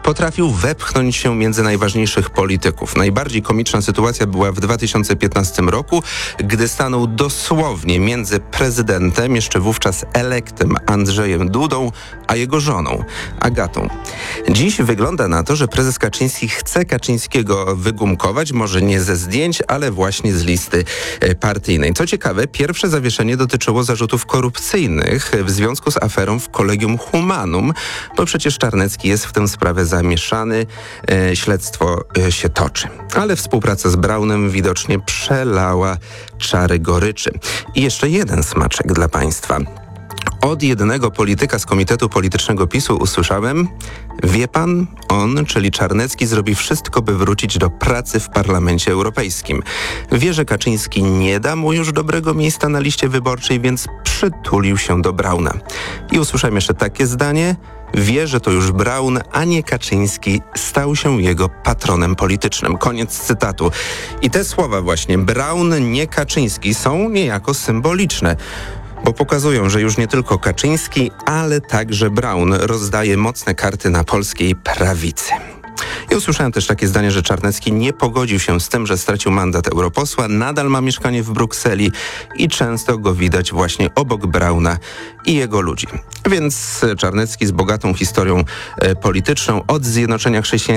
potrafił wepchnąć się między najważniejszych polityków. Najbardziej komiczna sytuacja była w 2015 roku, gdy stanął dosłownie między prezydentem, jeszcze wówczas elektem Andrzejem Dudą, a jego żoną, Agatą. Dziś wygląda na to, że prezes Kaczyński chce Kaczyńskiego wygumkować, może nie ze zdjęć, ale właśnie z listy partyjnej. Co ciekawe, pierwsze zawieszenie dotyczyło zarzutów korupcyjnych w związku z aferą w Collegium Humanum, bo przecież Czarnecki jest w tę sprawę zamieszany, śledztwo się toczy. Ale współpraca z Braunem widocznie przelała czary goryczy. I jeszcze jeden smaczek dla państwa. Od jednego polityka z Komitetu Politycznego PiS-u usłyszałem: wie pan, on, czyli Czarnecki, zrobi wszystko, by wrócić do pracy w Parlamencie Europejskim. Wie, że Kaczyński nie da mu już dobrego miejsca na liście wyborczej, więc przytulił się do Brauna. I usłyszałem jeszcze takie zdanie: wie, że to już Braun, a nie Kaczyński, stał się jego patronem politycznym. Koniec cytatu. I te słowa właśnie, Braun, nie Kaczyński, są niejako symboliczne, bo pokazują, że już nie tylko Kaczyński, ale także Braun rozdaje mocne karty na polskiej prawicy. I usłyszałem też takie zdanie, że Czarnecki nie pogodził się z tym, że stracił mandat europosła, nadal ma mieszkanie w Brukseli i często go widać właśnie obok Brauna i jego ludzi. Więc Czarnecki z bogatą historią polityczną, od zjednoczenia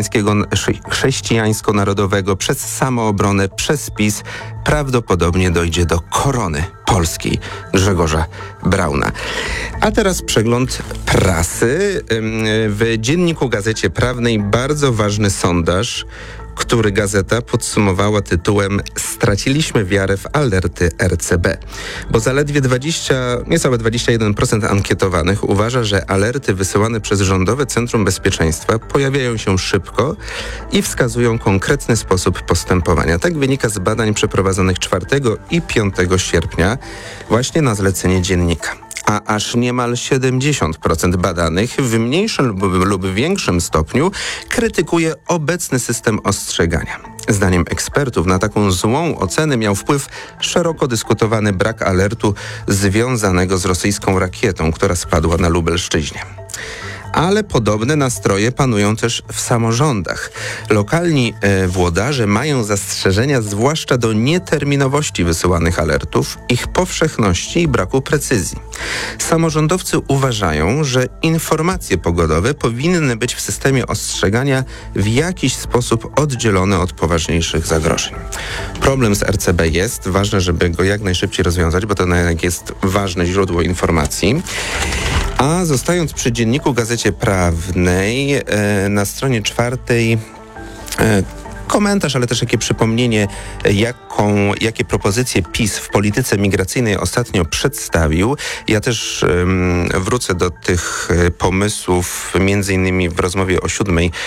chrześcijańsko-narodowego przez samoobronę, przez PiS, prawdopodobnie dojdzie do korony polskiej Grzegorza Brauna. A teraz przegląd prasy. W Dzienniku Gazecie Prawnej bardzo ważny sondaż, który gazeta podsumowała tytułem „Straciliśmy wiarę w alerty RCB”, bo zaledwie niecałe 21% ankietowanych uważa, że alerty wysyłane przez Rządowe Centrum Bezpieczeństwa pojawiają się szybko i wskazują konkretny sposób postępowania. Tak wynika z badań przeprowadzonych 4 i 5 sierpnia właśnie na zlecenie Dziennika. A aż niemal 70% badanych w mniejszym lub większym stopniu krytykuje obecny system ostrzegania. Zdaniem ekspertów na taką złą ocenę miał wpływ szeroko dyskutowany brak alertu związanego z rosyjską rakietą, która spadła na Lubelszczyźnie. Ale podobne nastroje panują też w samorządach. Lokalni włodarze mają zastrzeżenia zwłaszcza do nieterminowości wysyłanych alertów, ich powszechności i braku precyzji. Samorządowcy uważają, że informacje pogodowe powinny być w systemie ostrzegania w jakiś sposób oddzielone od poważniejszych zagrożeń. Problem z RCB jest, ważne, żeby go jak najszybciej rozwiązać, bo to jest ważne źródło informacji. A zostając przy Dzienniku Gazecie Prawnej, na stronie 4 komentarz, ale też takie przypomnienie, jakie propozycje PiS w polityce migracyjnej ostatnio przedstawił. Ja też wrócę do tych pomysłów, między innymi w rozmowie o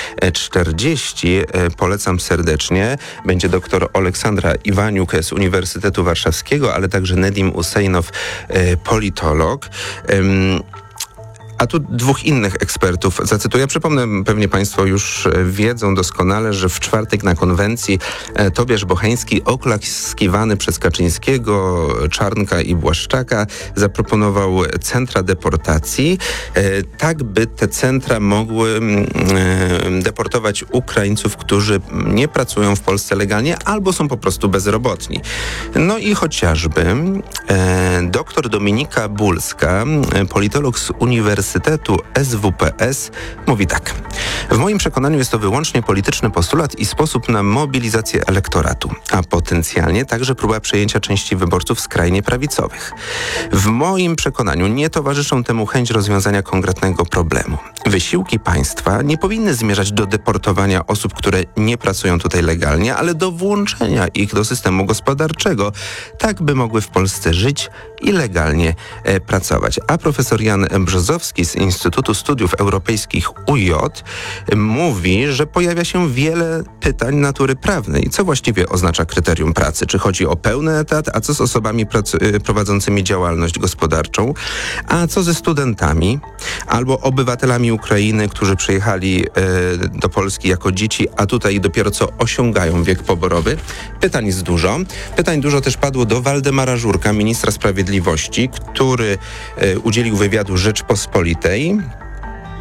7:40. Polecam serdecznie. Będzie doktor Aleksandra Iwaniuk z Uniwersytetu Warszawskiego, ale także Nedim Usejnow, politolog. A tu dwóch innych ekspertów zacytuję. Przypomnę, pewnie państwo już wiedzą doskonale, że w czwartek na konwencji Tobiasz Bocheński, oklaskiwany przez Kaczyńskiego, Czarnka i Błaszczaka, zaproponował centra deportacji, tak by te centra mogły deportować Ukraińców, którzy nie pracują w Polsce legalnie albo są po prostu bezrobotni. No i chociażby doktor Dominika Bulska, politolog z Uniwersytetu SWPS, mówi tak: w moim przekonaniu jest to wyłącznie polityczny postulat i sposób na mobilizację elektoratu, a potencjalnie także próba przejęcia części wyborców skrajnie prawicowych. W moim przekonaniu nie towarzyszą temu chęć rozwiązania konkretnego problemu. Wysiłki państwa nie powinny zmierzać do deportowania osób, które nie pracują tutaj legalnie, ale do włączenia ich do systemu gospodarczego, tak by mogły w Polsce żyć i legalnie pracować. A profesor Jan Brzozowski z Instytutu Studiów Europejskich UJ mówi, że pojawia się wiele pytań natury prawnej. Co właściwie oznacza kryterium pracy? Czy chodzi o pełny etat? A co z osobami prowadzącymi działalność gospodarczą? A co ze studentami? Albo obywatelami Ukrainy, którzy przyjechali do Polski jako dzieci, a tutaj dopiero co osiągają wiek poborowy? Pytań jest dużo. Pytań dużo też padło do Waldemara Żurka, ministra sprawiedliwości, który udzielił wywiadu Rzeczpospolitej.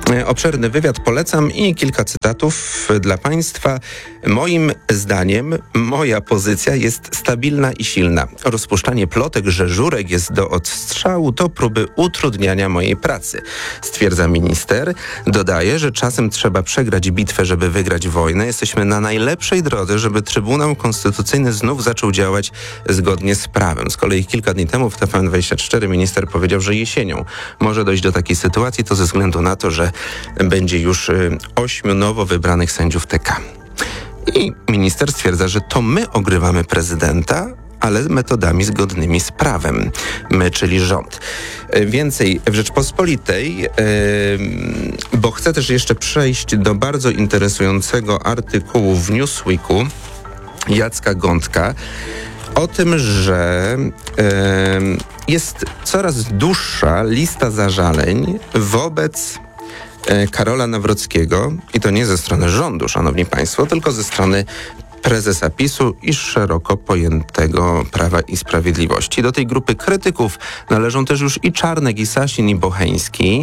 Obszerny wywiad polecam i kilka cytatów dla Państwa. Moim zdaniem moja pozycja jest stabilna i silna. Rozpuszczanie plotek, że Żurek jest do odstrzału, to próby utrudniania mojej pracy, stwierdza minister. Dodaje, że czasem trzeba przegrać bitwę, żeby wygrać wojnę. Jesteśmy na najlepszej drodze, żeby Trybunał Konstytucyjny znów zaczął działać zgodnie z prawem. Z kolei kilka dni temu w TVN24 minister powiedział, że jesienią może dojść do takiej sytuacji, to ze względu na to, że będzie już 8 nowo wybranych sędziów TK. I minister stwierdza, że to my ogrywamy prezydenta, ale metodami zgodnymi z prawem. My, czyli rząd. Więcej w Rzeczpospolitej, bo chcę też jeszcze przejść do bardzo interesującego artykułu w Newsweeku Jacka Gądka o tym, że jest coraz dłuższa lista zażaleń wobec Karola Nawrockiego i to nie ze strony rządu, szanowni państwo, tylko ze strony prezesa PiS-u i szeroko pojętego Prawa i Sprawiedliwości. Do tej grupy krytyków należą też już i Czarnek, i Sasin, i Bocheński.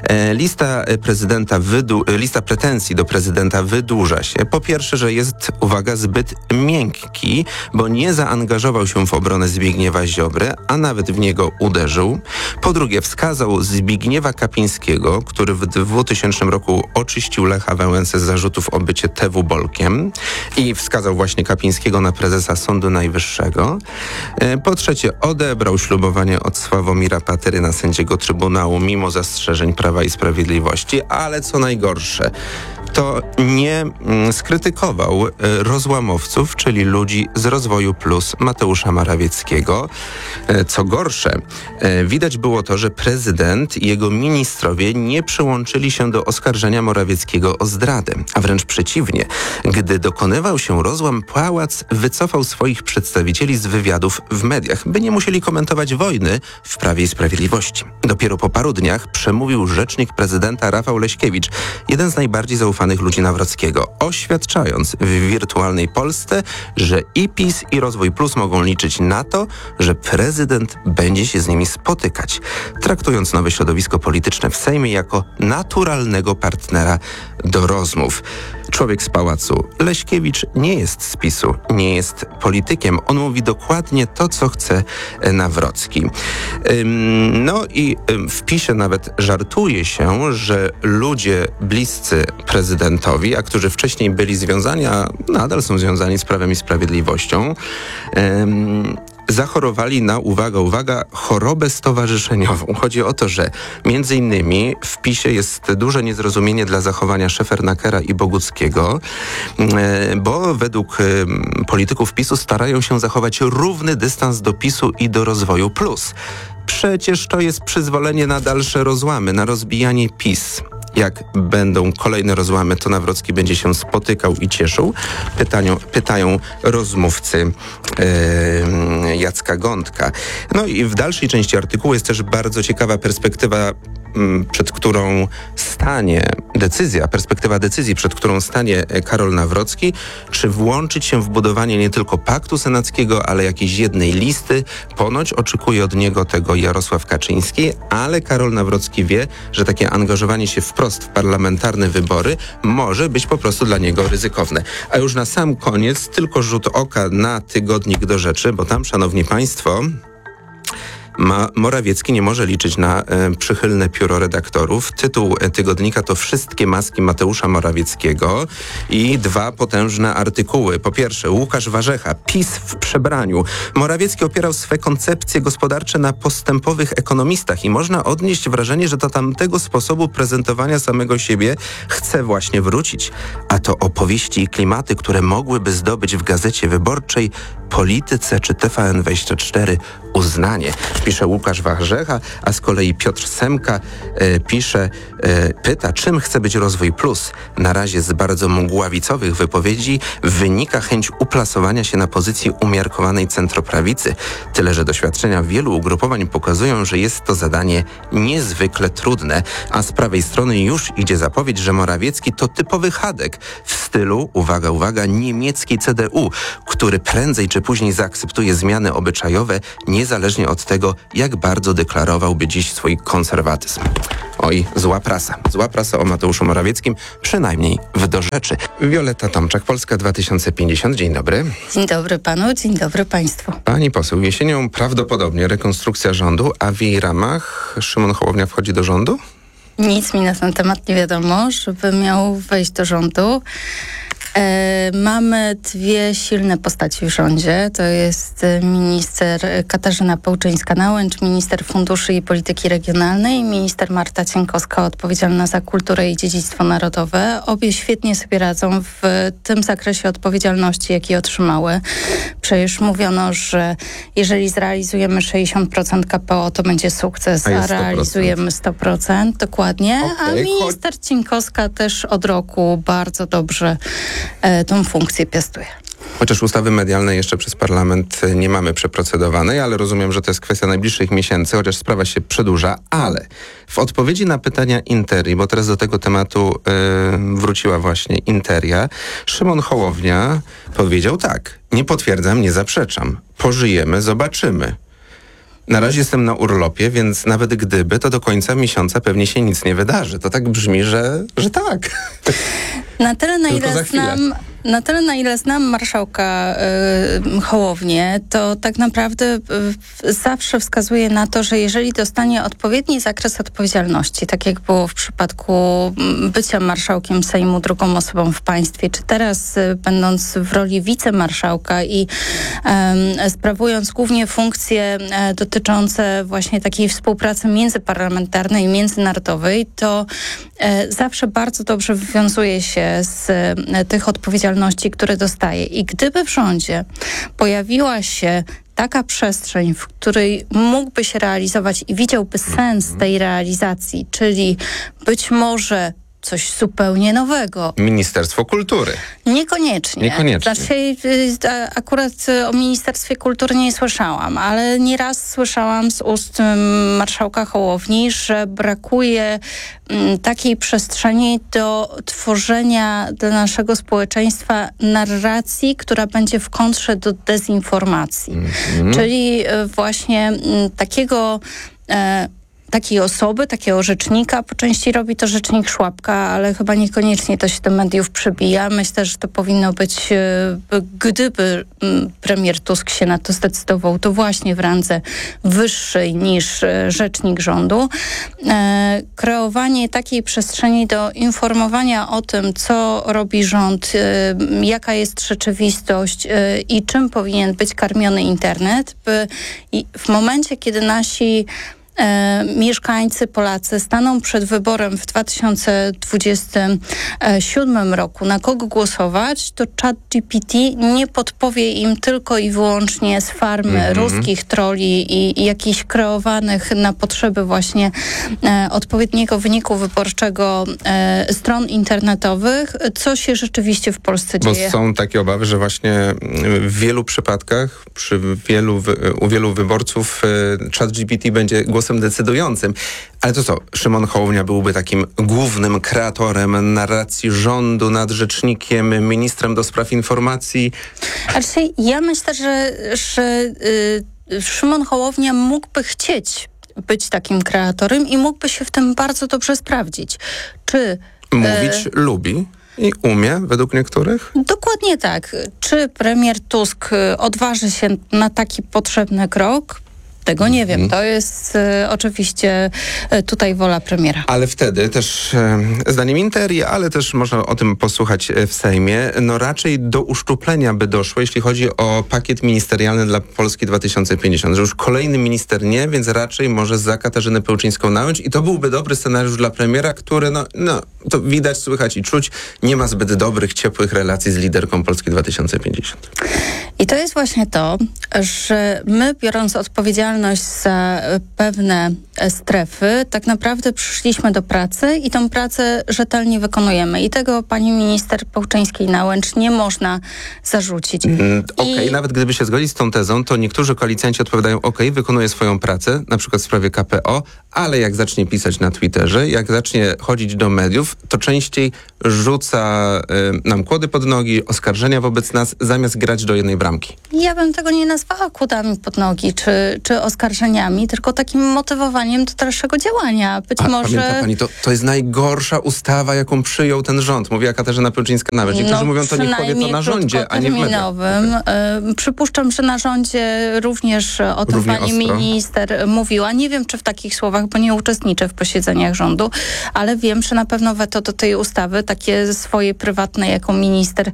Lista pretensji do prezydenta wydłuża się. Po pierwsze, że jest, uwaga, zbyt miękki, bo nie zaangażował się w obronę Zbigniewa Ziobry, a nawet w niego uderzył. Po drugie, wskazał Zbigniewa Kapińskiego, który w 2000 roku oczyścił Lecha Wałęsę z zarzutów o bycie TW-bolkiem i wskazał właśnie Kapińskiego na prezesa Sądu Najwyższego. Po trzecie, odebrał ślubowanie od Sławomira Patyry na sędziego Trybunału mimo zastrzeżeń Prawa i Sprawiedliwości, ale co najgorsze, to nie skrytykował rozłamowców, czyli ludzi z Rozwoju Plus Mateusza Morawieckiego. Co gorsze, widać było to, że prezydent i jego ministrowie nie przyłączyli się do oskarżenia Morawieckiego o zdradę, a wręcz przeciwnie. Gdy dokonywał się rozłam, pałac wycofał swoich przedstawicieli z wywiadów w mediach, by nie musieli komentować wojny w Prawie i Sprawiedliwości. Dopiero po paru dniach przemówił rzecznik prezydenta Rafał Leśkiewicz, jeden z najbardziej zaufanych ludzi Nawrockiego, oświadczając w wirtualnej Polsce, że i PiS, i Rozwój Plus mogą liczyć na to, że prezydent będzie się z nimi spotykać, traktując nowe środowisko polityczne w Sejmie jako naturalnego partnera do rozmów. Człowiek z pałacu. Leśkiewicz nie jest z PiS-u, nie jest politykiem. On mówi dokładnie to, co chce Nawrocki. No i w PiS-ie nawet żartuje się, że ludzie bliscy prezydentowi, a którzy wcześniej byli związani, a nadal są związani z Prawem i Sprawiedliwością, zachorowali na, uwaga, chorobę stowarzyszeniową. Chodzi o to, że między innymi w PiS-ie jest duże niezrozumienie dla zachowania Szefernakera i Boguckiego, bo według polityków PiS-u starają się zachować równy dystans do PiS-u i do Rozwoju Plus. Przecież to jest przyzwolenie na dalsze rozłamy, na rozbijanie PiS. Jak będą kolejne rozłamy, to Nawrocki będzie się spotykał i cieszył? Pytają rozmówcy Jacka Gądka. No i w dalszej części artykułu jest też bardzo ciekawa perspektywa, perspektywa decyzji, przed którą stanie Karol Nawrocki, czy włączyć się w budowanie nie tylko paktu senackiego, ale jakiejś jednej listy. Ponoć oczekuje od niego tego Jarosław Kaczyński, ale Karol Nawrocki wie, że takie angażowanie się wprost w parlamentarne wybory może być po prostu dla niego ryzykowne. A już na sam koniec tylko rzut oka na tygodnik Do Rzeczy, bo tam, szanowni państwo, Morawiecki nie może liczyć na przychylne pióro redaktorów. Tytuł tygodnika to Wszystkie maski Mateusza Morawieckiego i 2 potężne artykuły. Po pierwsze, Łukasz Warzecha, PiS w przebraniu. Morawiecki opierał swe koncepcje gospodarcze na postępowych ekonomistach i można odnieść wrażenie, że do tamtego sposobu prezentowania samego siebie chce właśnie wrócić. A to opowieści i klimaty, które mogłyby zdobyć w Gazecie Wyborczej, Polityce czy TVN24 uznanie. Pisze Łukasz Warzecha, a z kolei Piotr Semka pyta, czym chce być Rozwój Plus. Na razie z bardzo mgławicowych wypowiedzi wynika chęć uplasowania się na pozycji umiarkowanej centroprawicy. Tyle, że doświadczenia wielu ugrupowań pokazują, że jest to zadanie niezwykle trudne, a z prawej strony już idzie zapowiedź, że Morawiecki to typowy chadek w stylu, uwaga, uwaga, niemieckiej CDU, który prędzej czy później zaakceptuje zmiany obyczajowe, niezależnie od tego, jak bardzo deklarowałby dziś swój konserwatyzm. Oj, zła prasa o Mateuszu Morawieckim, przynajmniej w do rzeczy. Wioletta Tomczak, Polska 2050, dzień dobry. Dzień dobry panu, dzień dobry państwu. Pani poseł, jesienią prawdopodobnie rekonstrukcja rządu, a w jej ramach Szymon Hołownia wchodzi do rządu? Nic mi na ten temat nie wiadomo, żeby miał wejść do rządu. Mamy dwie silne postaci w rządzie. To jest minister Katarzyna Pełczyńska-Nałęcz, minister funduszy i polityki regionalnej i minister Marta Cienkowska, odpowiedzialna za kulturę i dziedzictwo narodowe. Obie świetnie sobie radzą w tym zakresie odpowiedzialności, jaki otrzymały. Przecież mówiono, że jeżeli zrealizujemy 60% KPO, to będzie sukces, a realizujemy 100%. Dokładnie. A minister Cienkowska też od roku bardzo dobrze tą funkcję piastuje. Chociaż ustawy medialnej jeszcze przez parlament nie mamy przeprocedowanej, ale rozumiem, że to jest kwestia najbliższych miesięcy, chociaż sprawa się przedłuża, ale w odpowiedzi na pytania Interii, bo teraz do tego tematu wróciła właśnie Interia, Szymon Hołownia powiedział tak: nie potwierdzam, nie zaprzeczam. Pożyjemy, zobaczymy. Na razie jestem na urlopie, więc nawet gdyby, to do końca miesiąca pewnie się nic nie wydarzy. To tak brzmi, że tak. Na tyle, na ile znam marszałka Hołownię, to tak naprawdę zawsze wskazuje na to, że jeżeli dostanie odpowiedni zakres odpowiedzialności, tak jak było w przypadku bycia marszałkiem Sejmu, drugą osobą w państwie, czy teraz będąc w roli wicemarszałka i sprawując głównie funkcje dotyczące właśnie takiej współpracy międzyparlamentarnej i międzynarodowej, to zawsze bardzo dobrze wywiązuje się z tych odpowiedzialności, które dostaje. I gdyby w rządzie pojawiła się taka przestrzeń, w której mógłby się realizować i widziałby sens tej realizacji, czyli być może coś zupełnie nowego. Ministerstwo Kultury. Niekoniecznie. Znaczy, akurat o Ministerstwie Kultury nie słyszałam, ale nieraz słyszałam z ust marszałka Hołowni, że brakuje takiej przestrzeni do tworzenia dla naszego społeczeństwa narracji, która będzie w kontrze do dezinformacji. Czyli właśnie takiej osoby, takiego rzecznika. Po części robi to rzecznik Szłapka, ale chyba niekoniecznie to się do mediów przebija. Myślę, że to powinno być, gdyby premier Tusk się na to zdecydował, to właśnie w randze wyższej niż rzecznik rządu. Kreowanie takiej przestrzeni do informowania o tym, co robi rząd, jaka jest rzeczywistość i czym powinien być karmiony internet, by w momencie, kiedy nasi mieszkańcy, Polacy staną przed wyborem w 2027 roku, na kogo głosować, to ChatGPT nie podpowie im tylko i wyłącznie z farmy ruskich troli i jakichś kreowanych na potrzeby właśnie odpowiedniego wyniku wyborczego stron internetowych, co się rzeczywiście w Polsce dzieje. Bo są takie obawy, że właśnie w wielu przypadkach, u wielu wyborców ChatGPT będzie głosem decydującym. Ale to co, Szymon Hołownia byłby takim głównym kreatorem narracji rządu nad rzecznikiem, ministrem do spraw informacji? Znaczy, ja myślę, że Szymon Hołownia mógłby chcieć być takim kreatorem i mógłby się w tym bardzo dobrze sprawdzić. Czy mówić lubi i umie, według niektórych? Dokładnie tak. Czy premier Tusk odważy się na taki potrzebny krok? Tego nie wiem. To jest oczywiście tutaj wola premiera. Ale wtedy też, zdaniem Interii, ale też można o tym posłuchać w Sejmie, no raczej do uszczuplenia by doszło, jeśli chodzi o pakiet ministerialny dla Polski 2050. Że już kolejny minister nie, więc raczej może za Katarzynę Pełczyńską-Nałęcz i to byłby dobry scenariusz dla premiera, który, no to widać, słychać i czuć, nie ma zbyt dobrych, ciepłych relacji z liderką Polski 2050. I to jest właśnie to, że my, biorąc odpowiedzialność za pewne strefy, tak naprawdę przyszliśmy do pracy i tą pracę rzetelnie wykonujemy. I tego pani minister Pełczyńskiej-Nałęcz nie można zarzucić. Okej, nawet gdyby się zgodzić z tą tezą, to niektórzy koalicjanci odpowiadają, wykonuje swoją pracę, na przykład w sprawie KPO, ale jak zacznie pisać na Twitterze, jak zacznie chodzić do mediów, to częściej rzuca nam kłody pod nogi, oskarżenia wobec nas, zamiast grać do jednej bramki. Ja bym tego nie nazwała kłodami pod nogi, czy oskarżeniami, tylko takim motywowaniem do dalszego działania. Być może... Pamięta pani, to jest najgorsza ustawa, jaką przyjął ten rząd, mówiła Katarzyna Pełczyńska-Nałęcz. Niektórzy mówią, to niech powie to na rządzie, a nie w mediach. Przypuszczam, że na rządzie również o tym pani minister mówiła. Nie wiem, czy w takich słowach, bo nie uczestniczę w posiedzeniach rządu, ale wiem, że na pewno weto do tej ustawy, takie swoje prywatne, jako minister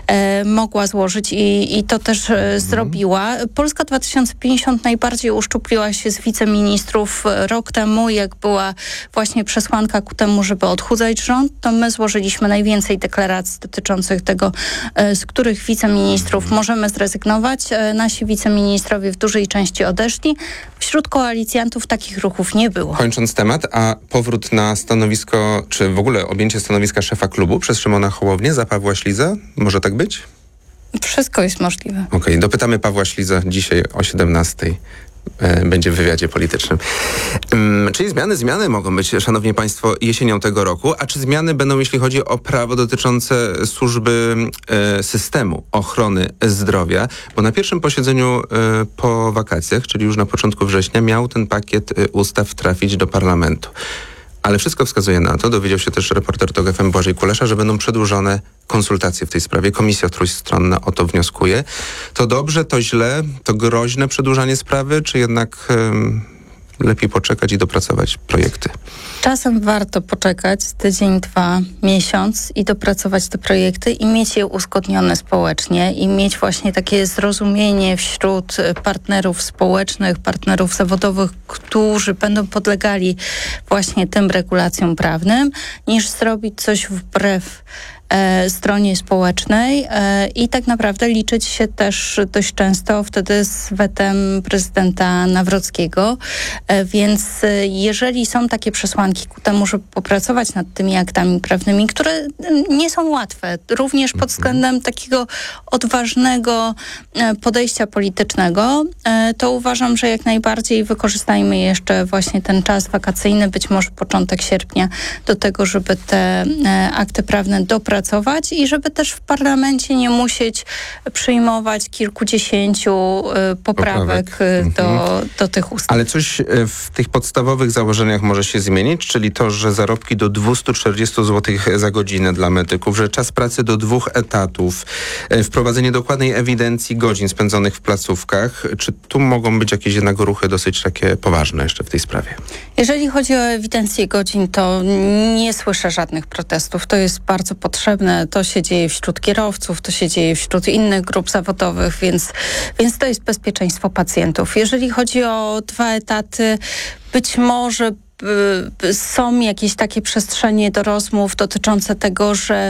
mogła złożyć i to też zrobiła. Polska 2050 najbardziej uszczupliła się z wiceministrów rok temu, jak była właśnie przesłanka ku temu, żeby odchudzać rząd, to my złożyliśmy najwięcej deklaracji dotyczących tego, z których wiceministrów możemy zrezygnować. Nasi wiceministrowie w dużej części odeszli. Wśród koalicjantów takich ruchów nie było. Kończąc temat, a powrót na stanowisko, czy w ogóle objęcie stanowiska szefa klubu przez Szymona Hołownię za Pawła Ślizę? Może tak być? Wszystko jest możliwe. Okej, dopytamy Pawła Ślizę dzisiaj o 17:00. Będzie w wywiadzie politycznym. Czyli zmiany mogą być, szanowni państwo, jesienią tego roku, a czy zmiany będą, jeśli chodzi o prawo dotyczące służby systemu ochrony zdrowia? Bo na pierwszym posiedzeniu po wakacjach, czyli już na początku września, miał ten pakiet ustaw trafić do parlamentu. Ale wszystko wskazuje na to, dowiedział się też reporter TOG FM Błażej Kulesza, że będą przedłużone konsultacje w tej sprawie. Komisja trójstronna o to wnioskuje. To dobrze, to źle, to groźne przedłużanie sprawy, czy jednak lepiej poczekać i dopracować projekty? Czasem warto poczekać tydzień, 2, miesiąc i dopracować te projekty i mieć je uzgodnione społecznie i mieć właśnie takie zrozumienie wśród partnerów społecznych, partnerów zawodowych, którzy będą podlegali właśnie tym regulacjom prawnym, niż zrobić coś wbrew stronie społecznej i tak naprawdę liczyć się też dość często wtedy z wetem prezydenta Nawrockiego. Więc jeżeli są takie przesłanki ku temu, żeby popracować nad tymi aktami prawnymi, które nie są łatwe, również pod względem takiego odważnego podejścia politycznego, to uważam, że jak najbardziej wykorzystajmy jeszcze właśnie ten czas wakacyjny, być może początek sierpnia, do tego, żeby te akty prawne dopracować i żeby też w parlamencie nie musieć przyjmować kilkudziesięciu poprawek do tych ustaw. Ale coś w tych podstawowych założeniach może się zmienić, czyli to, że zarobki do 240 zł za godzinę dla medyków, że czas pracy do 2 etatów, wprowadzenie dokładnej ewidencji godzin spędzonych w placówkach. Czy tu mogą być jakieś jednak ruchy dosyć takie poważne jeszcze w tej sprawie? Jeżeli chodzi o ewidencję godzin, to nie słyszę żadnych protestów. To jest bardzo potrzebne. To się dzieje wśród kierowców, to się dzieje wśród innych grup zawodowych, więc to jest bezpieczeństwo pacjentów. Jeżeli chodzi o 2 etaty, być może są jakieś takie przestrzenie do rozmów dotyczące tego, że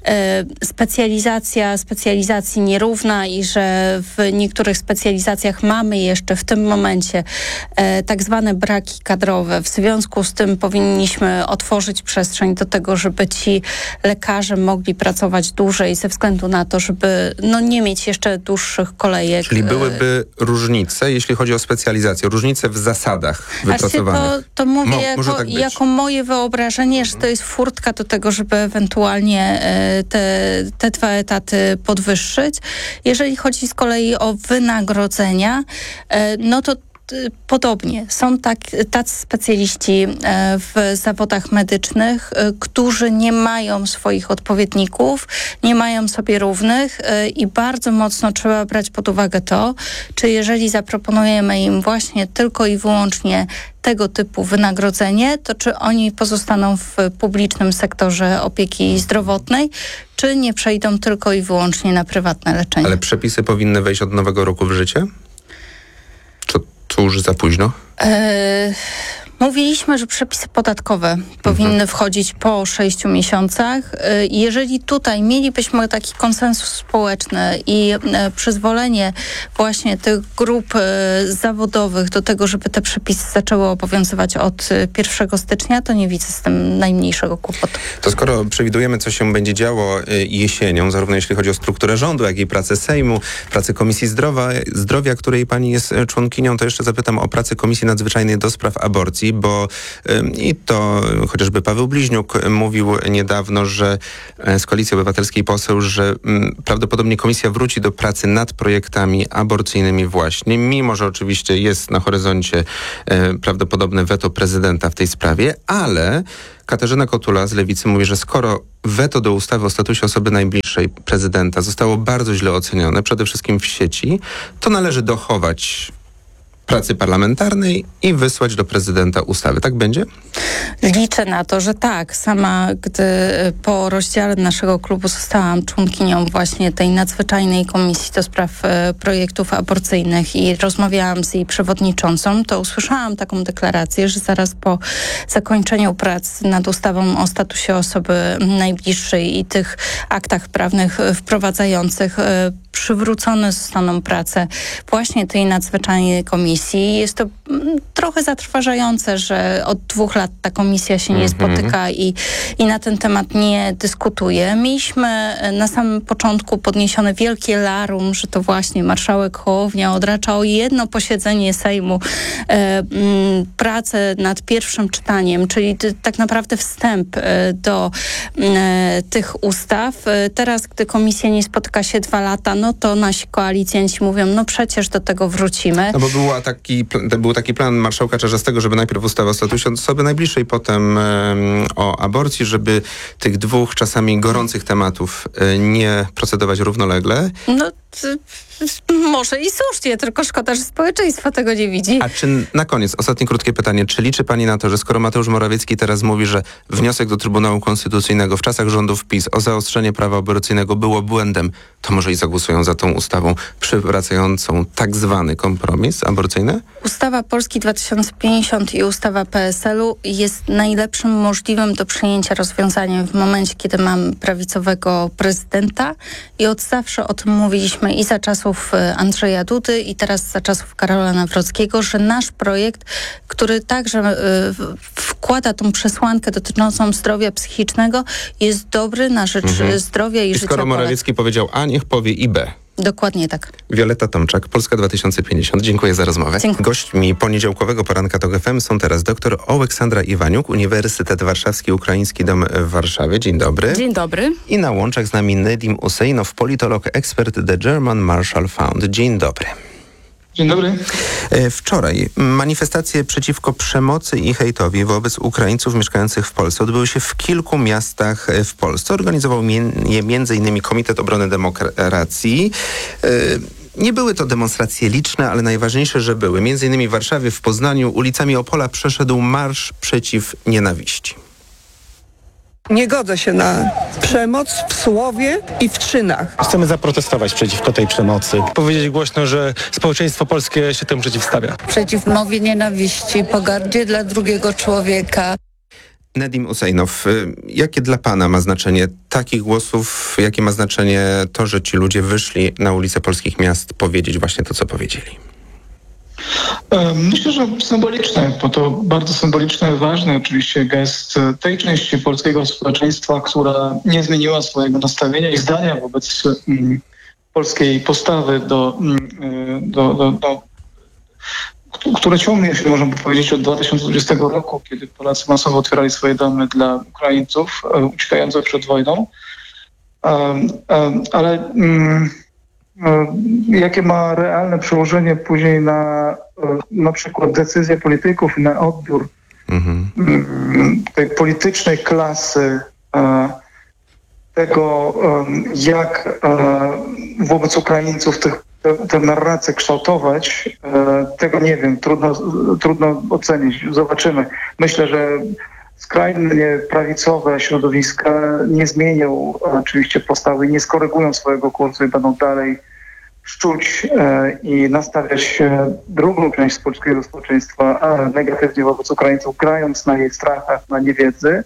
specjalizacji nierówna i że w niektórych specjalizacjach mamy jeszcze w tym momencie tak zwane braki kadrowe. W związku z tym powinniśmy otworzyć przestrzeń do tego, żeby ci lekarze mogli pracować dłużej ze względu na to, żeby nie mieć jeszcze dłuższych kolejek. Czyli byłyby różnice, jeśli chodzi o specjalizację, różnice w zasadach wypracowanych. To mówię jako moje wyobrażenie, że to jest furtka do tego, żeby ewentualnie te 2 etaty podwyższyć. Jeżeli chodzi z kolei o wynagrodzenia, to podobnie. Są tacy specjaliści w zawodach medycznych, którzy nie mają swoich odpowiedników, nie mają sobie równych i bardzo mocno trzeba brać pod uwagę to, czy jeżeli zaproponujemy im właśnie tylko i wyłącznie tego typu wynagrodzenie, to czy oni pozostaną w publicznym sektorze opieki zdrowotnej, czy nie przejdą tylko i wyłącznie na prywatne leczenie. Ale przepisy powinny wejść od nowego roku w życie? To już za późno? Mówiliśmy, że przepisy podatkowe powinny wchodzić po 6 miesiącach. Jeżeli tutaj mielibyśmy taki konsensus społeczny i przyzwolenie właśnie tych grup zawodowych do tego, żeby te przepisy zaczęły obowiązywać od 1 stycznia, to nie widzę z tym najmniejszego kłopotu. To skoro przewidujemy, co się będzie działo jesienią, zarówno jeśli chodzi o strukturę rządu, jak i pracę Sejmu, pracę Komisji Zdrowia, której pani jest członkinią, to jeszcze zapytam o pracę Komisji Nadzwyczajnej do spraw aborcji, bo i to chociażby Paweł Bliźniuk mówił niedawno, że z Koalicji Obywatelskiej poseł, że prawdopodobnie komisja wróci do pracy nad projektami aborcyjnymi właśnie, mimo że oczywiście jest na horyzoncie prawdopodobne weto prezydenta w tej sprawie, ale Katarzyna Kotula z Lewicy mówi, że skoro weto do ustawy o statusie osoby najbliższej prezydenta zostało bardzo źle ocenione, przede wszystkim w sieci, to należy dochować pracy parlamentarnej i wysłać do prezydenta ustawy. Tak będzie? Liczę na to, że tak. Sama, gdy po rozdziale naszego klubu zostałam członkinią właśnie tej nadzwyczajnej komisji do spraw projektów aborcyjnych i rozmawiałam z jej przewodniczącą, to usłyszałam taką deklarację, że zaraz po zakończeniu prac nad ustawą o statusie osoby najbliższej i tych aktach prawnych wprowadzających przywrócone zostaną prace właśnie tej nadzwyczajnej komisji. Jest to trochę zatrważające, że od 2 lat ta komisja się nie spotyka i na ten temat nie dyskutuje. Mieliśmy na samym początku podniesione wielkie larum, że to właśnie marszałek Hołownia odracza o jedno posiedzenie Sejmu pracę nad pierwszym czytaniem, czyli tak naprawdę wstęp do tych ustaw. Teraz, gdy komisja nie spotyka się 2 lata, no to nasi koalicjanci mówią, no przecież do tego wrócimy. No bo był taki plan marszałka Czarzastego, żeby najpierw ustawa o statusie osoby najbliższej, potem o aborcji, żeby tych 2 czasami gorących tematów nie procedować równolegle. No może i słusznie, tylko szkoda, że społeczeństwo tego nie widzi. A czy na koniec, ostatnie krótkie pytanie, czy liczy pani na to, że skoro Mateusz Morawiecki teraz mówi, że wniosek do Trybunału Konstytucyjnego w czasach rządów PiS o zaostrzenie prawa aborcyjnego było błędem, to może i zagłosują za tą ustawą przywracającą tak zwany kompromis aborcyjny? Ustawa Polski 2050 i ustawa PSL-u jest najlepszym możliwym do przyjęcia rozwiązaniem w momencie, kiedy mamy prawicowego prezydenta i od zawsze o tym mówiliśmy i za czasów Andrzeja Dudy i teraz za czasów Karola Nawrockiego, że nasz projekt, który także wkłada tą przesłankę dotyczącą zdrowia psychicznego, jest dobry na rzecz zdrowia i życia skoro Morawiecki powiedział A, niech powie i B. Dokładnie tak. Wioletta Tomczak, Polska 2050. Dziękuję za rozmowę. Dziękuję. Gośćmi poniedziałkowego poranka TOK FM są teraz dr Oleksandra Iwaniuk, Uniwersytet Warszawski, Ukraiński Dom w Warszawie. Dzień dobry. Dzień dobry. I na łączach z nami Nedim Useinow, politolog, ekspert The German Marshall Fund. Dzień dobry. Dzień dobry. Wczoraj manifestacje przeciwko przemocy i hejtowi wobec Ukraińców mieszkających w Polsce odbyły się w kilku miastach w Polsce. Organizował je m.in. Komitet Obrony Demokracji. Nie były to demonstracje liczne, ale najważniejsze, że były. Między innymi w Warszawie, w Poznaniu, ulicami Opola przeszedł marsz przeciw nienawiści. Nie godzę się na przemoc w słowie i w czynach. Chcemy zaprotestować przeciwko tej przemocy. Powiedzieć głośno, że społeczeństwo polskie się temu przeciwstawia. Przeciw mowie nienawiści, pogardzie dla drugiego człowieka. Nedim Useinow, jakie dla pana ma znaczenie takich głosów, jakie ma znaczenie to, że ci ludzie wyszli na ulice polskich miast powiedzieć właśnie to, co powiedzieli? Myślę, że symboliczne, bo to bardzo symboliczny, ważny oczywiście gest tej części polskiego społeczeństwa, która nie zmieniła swojego nastawienia i zdania wobec polskiej postawy które ciągnie się, można powiedzieć, od 2020 roku, kiedy Polacy masowo otwierali swoje domy dla Ukraińców uciekających przed wojną. Ale jakie ma realne przełożenie później na przykład decyzje polityków i na odbiór tej politycznej klasy, tego jak wobec Ukraińców tę narrację kształtować, tego nie wiem, trudno ocenić. Zobaczymy. Myślę, że skrajnie prawicowe środowiska nie zmienią oczywiście postawy, nie skorygują swojego kursu i będą dalej szczuć i nastawiać drugą część polskiego społeczeństwa negatywnie wobec Ukraińców, grając na jej strachach, na niewiedzy,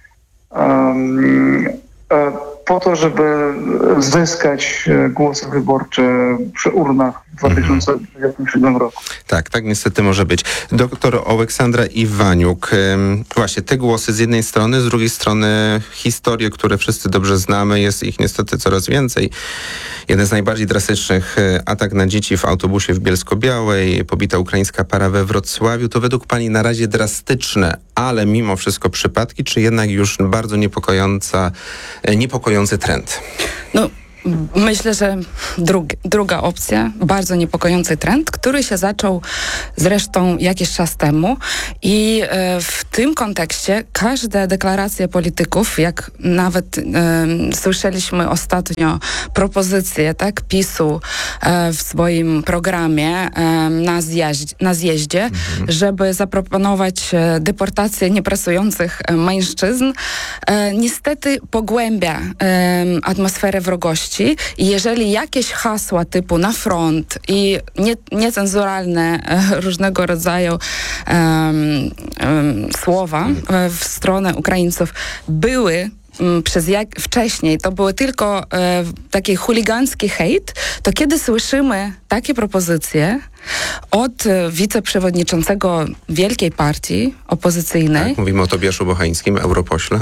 po to, żeby zyskać głosy wyborcze przy urnach w 2027 roku. Tak niestety może być. Doktor Oleksandra Iwaniuk, właśnie te głosy z jednej strony, z drugiej strony historie, które wszyscy dobrze znamy, jest ich niestety coraz więcej. Jeden z najbardziej drastycznych, atak na dzieci w autobusie w Bielsko-Białej, pobita ukraińska para we Wrocławiu, to według pani na razie drastyczne, ale mimo wszystko przypadki, czy jednak już bardzo niepokojący trend? No, myślę, że druga opcja, bardzo niepokojący trend, który się zaczął zresztą jakiś czas temu i w tym kontekście każda deklaracja polityków, jak nawet słyszeliśmy ostatnio propozycję PiS-u w swoim programie na zjeździe, żeby zaproponować deportację niepracujących mężczyzn, niestety pogłębia atmosferę wrogości. I jeżeli jakieś hasła typu na front i niecenzuralne różnego rodzaju słowa w stronę Ukraińców były wcześniej, to były tylko taki chuligancki hejt, to kiedy słyszymy takie propozycje od wiceprzewodniczącego wielkiej partii opozycyjnej... Tak, mówimy o Tobiaszu Bochańskim, europośle.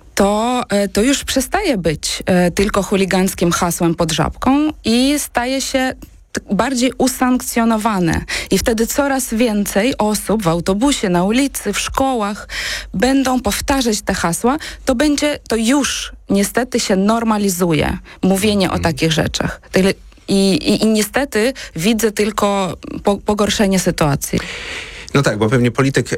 To już przestaje być tylko chuliganckim hasłem pod żabką i staje się bardziej usankcjonowane. I wtedy coraz więcej osób w autobusie, na ulicy, w szkołach będą powtarzać te hasła. To już niestety się normalizuje mówienie o takich rzeczach. I niestety widzę tylko pogorszenie sytuacji. No tak, bo pewnie polityk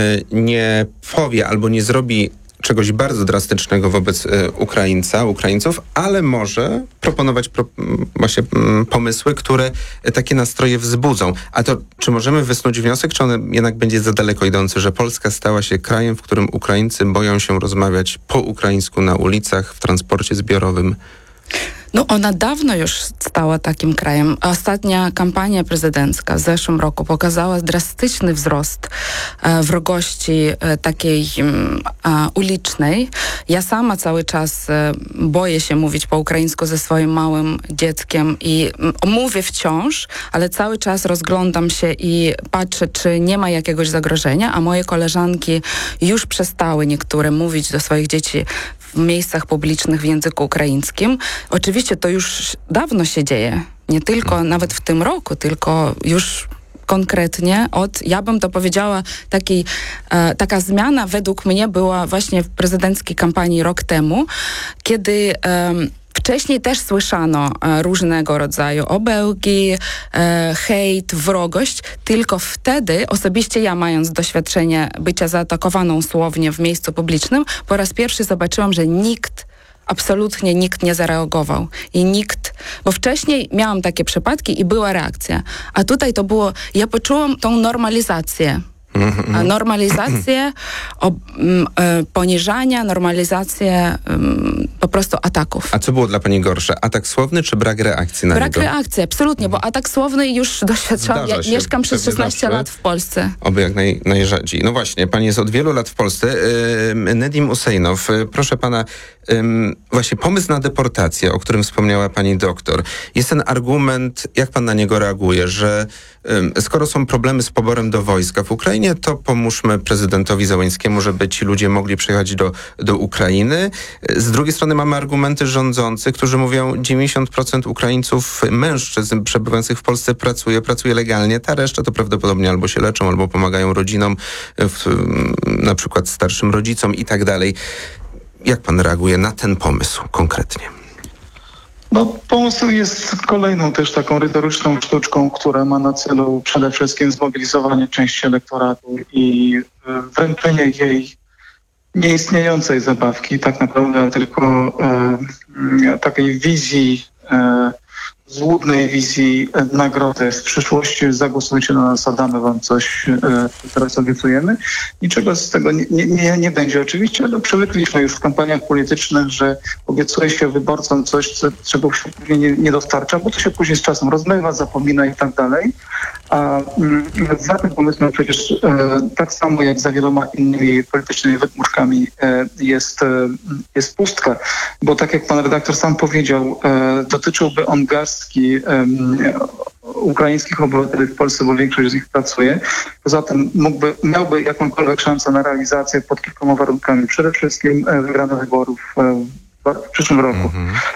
nie powie albo nie zrobi czegoś bardzo drastycznego wobec Ukraińców, ale może proponować właśnie pomysły, które takie nastroje wzbudzą. A to czy możemy wysnuć wniosek, czy on jednak będzie za daleko idący, że Polska stała się krajem, w którym Ukraińcy boją się rozmawiać po ukraińsku na ulicach, w transporcie zbiorowym? No ona dawno już stała takim krajem. Ostatnia kampania prezydencka w zeszłym roku pokazała drastyczny wzrost wrogości takiej ulicznej. Ja sama cały czas boję się mówić po ukraińsku ze swoim małym dzieckiem i mówię wciąż, ale cały czas rozglądam się i patrzę, czy nie ma jakiegoś zagrożenia, a moje koleżanki już przestały niektóre mówić do swoich dzieci w miejscach publicznych w języku ukraińskim. Oczywiście to już dawno się dzieje. Nie tylko nawet w tym roku, tylko już konkretnie ja bym to powiedziała, taka zmiana według mnie była właśnie w prezydenckiej kampanii rok temu, kiedy wcześniej też słyszano różnego rodzaju obelgi, hejt, wrogość, tylko wtedy, osobiście ja mając doświadczenie bycia zaatakowaną słownie w miejscu publicznym, po raz pierwszy zobaczyłam, że absolutnie nikt nie zareagował. Bo wcześniej miałam takie przypadki i była reakcja. A tutaj to było, ja poczułam tą normalizację. Normalizację poniżania, normalizację po prostu ataków. A co było dla pani gorsze? Atak słowny czy brak reakcji na niego? Brak reakcji, absolutnie, bo atak słowny już doświadczałam. Ja mieszkam przez 16 lat w Polsce. Oby jak najrzadziej. No właśnie, pani jest od wielu lat w Polsce. Nedim Usejnow, proszę pana, właśnie pomysł na deportację, o którym wspomniała pani doktor. Jest ten argument, jak pan na niego reaguje, że skoro są problemy z poborem do wojska w Ukrainie, to pomóżmy prezydentowi Zełenskiemu, żeby ci ludzie mogli przyjechać do Ukrainy. Z drugiej strony mamy argumenty rządzących, którzy mówią, 90% Ukraińców, mężczyzn przebywających w Polsce pracuje legalnie. Ta reszta to prawdopodobnie albo się leczą, albo pomagają rodzinom, na przykład starszym rodzicom i tak dalej. Jak pan reaguje na ten pomysł konkretnie? No, pomysł jest kolejną też taką retoryczną sztuczką, która ma na celu przede wszystkim zmobilizowanie części elektoratu i wręczenie jej nieistniejącej zabawki, tak naprawdę tylko takiej wizji złudnej wizji nagrody w przyszłości. Zagłosujcie na nas, a damy wam coś, teraz obiecujemy. Niczego z tego nie będzie oczywiście, ale przywykliśmy już w kampaniach politycznych, że obiecuje się wyborcom coś, czego się później nie dostarcza, bo to się później z czasem rozmywa, zapomina i tak dalej. A za tym pomysłem przecież tak samo jak za wieloma innymi politycznymi wydmuszkami jest pustka, bo tak jak pan redaktor sam powiedział, dotyczyłby on garstki ukraińskich obywateli w Polsce, bo większość z nich pracuje. Poza tym miałby jakąkolwiek szansę na realizację pod kilkoma warunkami. Przede wszystkim wygrania wyborów w przyszłym roku.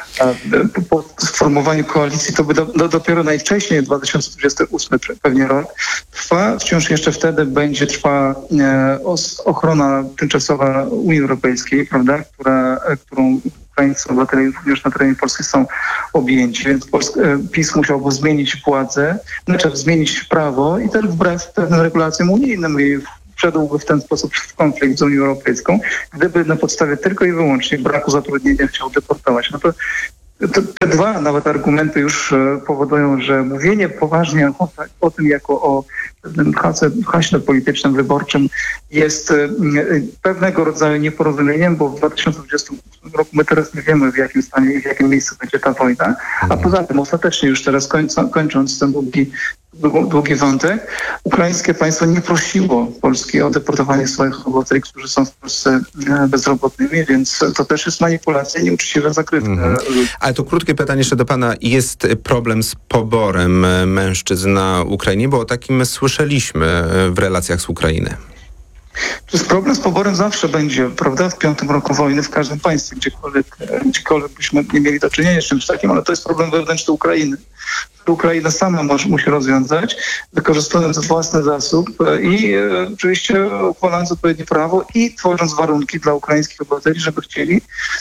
Po sformowaniu koalicji to by dopiero najwcześniej 2028 pewnie rok trwa. Wciąż jeszcze wtedy będzie trwała ochrona tymczasowa Unii Europejskiej, prawda, którą ukraińscy obywatele również na terenie Polski są objęci, więc PiS musiałby zmienić władzę, znaczy zmienić prawo i też wbrew pewnym regulacjom unijnym i wszedłby w ten sposób w konflikt z Unią Europejską, gdyby na podstawie tylko i wyłącznie braku zatrudnienia chciał deportować. No to te dwa nawet argumenty już powodują, że mówienie poważnie o tym jako o pewnym haśle politycznym, wyborczym jest pewnego rodzaju nieporozumieniem, bo w 2028 roku my teraz nie wiemy, w jakim stanie i w jakim miejscu będzie ta wojna, a poza tym ostatecznie już teraz kończąc ten długi wątek, ukraińskie państwo nie prosiło Polski o deportowanie swoich obywateli, którzy są w Polsce bezrobotnymi, więc to też jest manipulacja i nieuczciwe zakrywka. Ale to krótkie pytanie jeszcze do pana. Jest problem z poborem mężczyzn na Ukrainie, bo o takim słyszeliśmy w relacjach z Ukrainy. Problem z poborem zawsze będzie, prawda, w 5. roku wojny w każdym państwie, gdziekolwiek byśmy nie mieli do czynienia z czymś takim, ale to jest problem wewnętrzny Ukrainy. Ukraina sama musi rozwiązać, wykorzystując własny zasób i oczywiście uchwalając odpowiednie prawo i tworząc warunki dla ukraińskich obywateli, żeby chcieli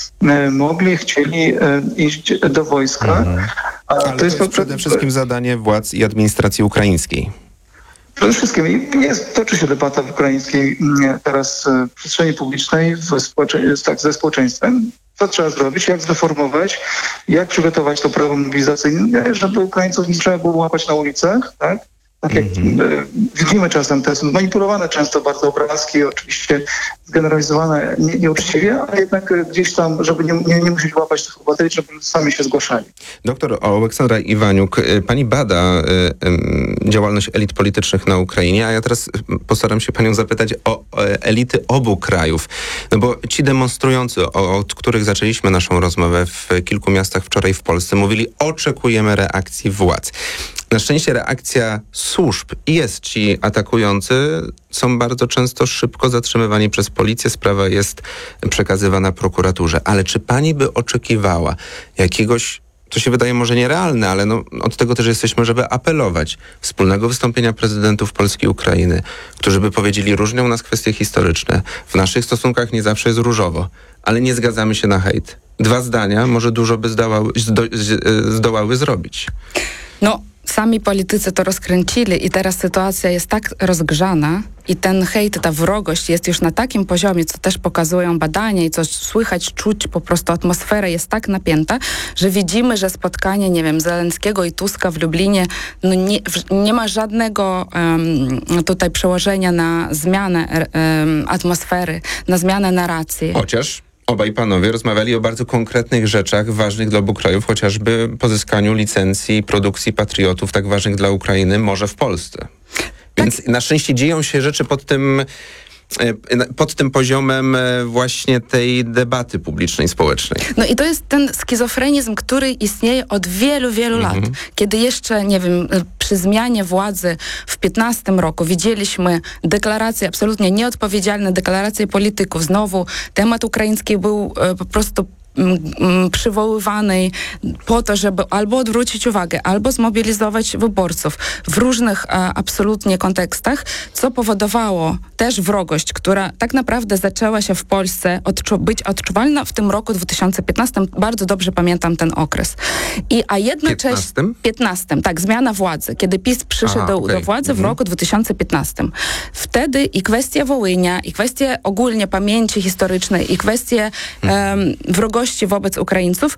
iść do wojska. Ale to jest przede wszystkim zadanie władz i administracji ukraińskiej. Przede wszystkim toczy się debata w ukraińskiej teraz w przestrzeni publicznej ze społeczeństwem. Co trzeba zrobić, jak zreformować, jak przygotować to prawo mobilizacyjne, żeby Ukraińców nie trzeba było łapać na ulicach, tak? Tak jak widzimy czasem, te są manipulowane często bardzo obrazki, oczywiście zgeneralizowane nieuczciwie, ale jednak gdzieś tam, żeby nie musieć łapać tych obywateli, żeby sami się zgłaszali. Doktor Aleksandra Iwaniuk, pani bada działalność elit politycznych na Ukrainie, a ja teraz postaram się panią zapytać o elity obu krajów. No bo ci demonstrujący, od których zaczęliśmy naszą rozmowę w kilku miastach wczoraj w Polsce, mówili, oczekujemy reakcji władz. Na szczęście reakcja służb jest. Ci atakujący są bardzo często szybko zatrzymywani przez policję. Sprawa jest przekazywana prokuraturze. Ale czy pani by oczekiwała jakiegoś, to się wydaje może nierealne, ale od tego też jesteśmy, żeby apelować, wspólnego wystąpienia prezydentów Polski i Ukrainy, którzy by powiedzieli, różnią nas kwestie historyczne. W naszych stosunkach nie zawsze jest różowo, ale nie zgadzamy się na hejt. 2 zdania może dużo by zdołały zrobić. Sami politycy to rozkręcili i teraz sytuacja jest tak rozgrzana i ten hejt, ta wrogość jest już na takim poziomie, co też pokazują badania i co słychać, czuć, po prostu atmosfera jest tak napięta, że widzimy, że spotkanie, Zelenskiego i Tuska w Lublinie nie ma żadnego tutaj przełożenia na zmianę atmosfery, na zmianę narracji. Chociaż obaj panowie rozmawiali o bardzo konkretnych rzeczach ważnych dla obu krajów, chociażby pozyskaniu licencji produkcji patriotów tak ważnych dla Ukrainy, może w Polsce. Więc na szczęście dzieją się rzeczy pod tym poziomem właśnie tej debaty publicznej, społecznej. I to jest ten schizofrenizm, który istnieje od wielu, wielu lat. Kiedy jeszcze, przy zmianie władzy w 2015 roku widzieliśmy deklaracje, absolutnie nieodpowiedzialne deklaracje polityków. Znowu temat ukraiński był po prostu przywoływanej po to, żeby albo odwrócić uwagę, albo zmobilizować wyborców w różnych absolutnie kontekstach, co powodowało też wrogość, która tak naprawdę zaczęła się w Polsce być odczuwalna w tym roku 2015. Bardzo dobrze pamiętam ten okres. A jednocześnie... 15? Tak, zmiana władzy. Kiedy PiS przyszedł do władzy w roku 2015. Wtedy i kwestia Wołynia, i kwestie ogólnie pamięci historycznej, i kwestie wrogości wobec Ukraińców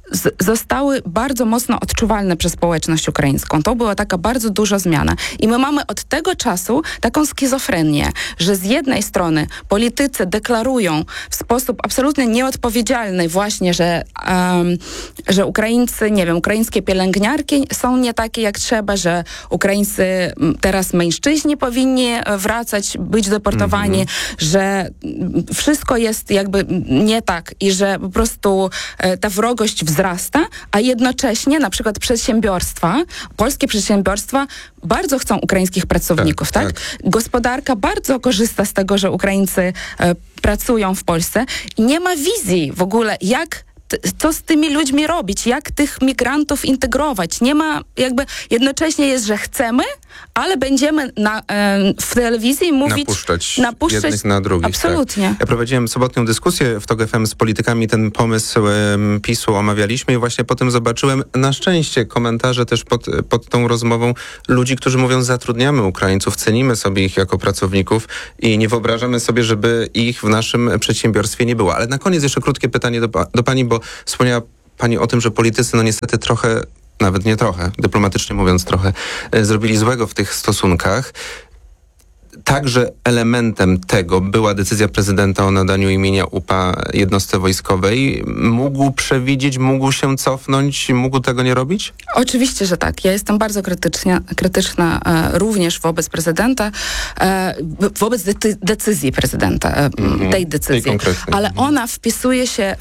zostały bardzo mocno odczuwalne przez społeczność ukraińską. To była taka bardzo duża zmiana. I my mamy od tego czasu taką schizofrenię, że z jednej strony politycy deklarują w sposób absolutnie nieodpowiedzialny właśnie, że Ukraińcy, nie wiem, ukraińskie pielęgniarki są nie takie jak trzeba, że Ukraińcy teraz mężczyźni powinni wracać, być deportowani, że wszystko jest jakby nie tak i że po prostu ta wrogość wzrasta, a jednocześnie na przykład przedsiębiorstwa, polskie przedsiębiorstwa bardzo chcą ukraińskich pracowników, tak? Gospodarka bardzo korzysta z tego, że Ukraińcy pracują w Polsce i nie ma wizji w ogóle, co z tymi ludźmi robić, jak tych migrantów integrować. Nie ma, jakby jednocześnie jest, że chcemy, ale będziemy w telewizji mówić... Napuszczać jednych na drugich. Absolutnie. Tak. Ja prowadziłem sobotnią dyskusję w TOG FM z politykami, ten pomysł PiS-u omawialiśmy i właśnie potem zobaczyłem na szczęście komentarze też pod tą rozmową ludzi, którzy mówią, zatrudniamy Ukraińców, cenimy sobie ich jako pracowników i nie wyobrażamy sobie, żeby ich w naszym przedsiębiorstwie nie było. Ale na koniec jeszcze krótkie pytanie do pani, bo wspomniała pani o tym, że politycy niestety trochę, nawet nie trochę, dyplomatycznie mówiąc trochę, zrobili złego w tych stosunkach. Także elementem tego była decyzja prezydenta o nadaniu imienia UPA jednostce wojskowej. Mógł przewidzieć, mógł się cofnąć, mógł tego nie robić? Oczywiście, że tak. Ja jestem bardzo krytyczna również wobec prezydenta, wobec decyzji prezydenta, tej decyzji. Ale ona wpisuje się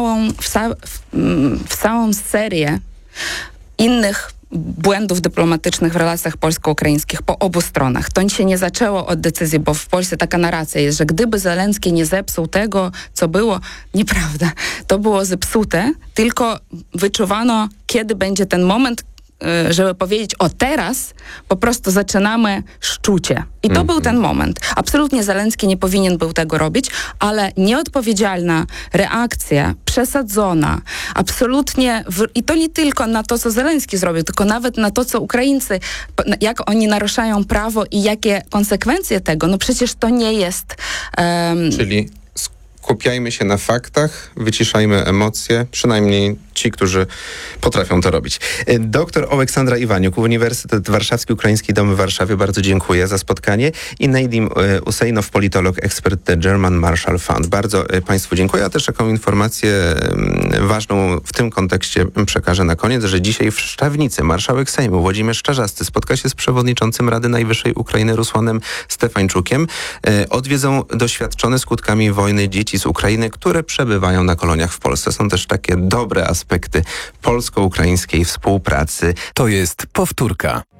w całą serię innych błędów dyplomatycznych w relacjach polsko-ukraińskich po obu stronach. To się nie zaczęło od decyzji, bo w Polsce taka narracja jest, że gdyby Zełenski nie zepsuł tego, co było, nieprawda. To było zepsute, tylko wyczuwano, kiedy będzie ten moment, żeby powiedzieć, teraz po prostu zaczynamy szczucie. I to był ten moment. Absolutnie Zełenski nie powinien był tego robić, ale nieodpowiedzialna reakcja, przesadzona, absolutnie, i to nie tylko na to, co Zełenski zrobił, tylko nawet na to, co Ukraińcy, jak oni naruszają prawo i jakie konsekwencje tego, no przecież to nie jest... Czyli skupiajmy się na faktach, wyciszajmy emocje, przynajmniej ci, którzy potrafią to robić. Doktor Oleksandra Iwaniuk, Uniwersytet Warszawski, Ukraiński Dom w Warszawie, bardzo dziękuję za spotkanie. I Nadim Usejnow, politolog, ekspert The German Marshall Fund. Bardzo państwu dziękuję, a też taką informację ważną w tym kontekście przekażę na koniec, że dzisiaj w Szczawnicy marszałek Sejmu Włodzimierz Czarzasty spotka się z przewodniczącym Rady Najwyższej Ukrainy Rusłanem Stefańczukiem. Odwiedzą doświadczone skutkami wojny dzieci z Ukrainy, które przebywają na koloniach w Polsce. Są też takie dobre aspekty polsko-ukraińskiej współpracy. To jest powtórka.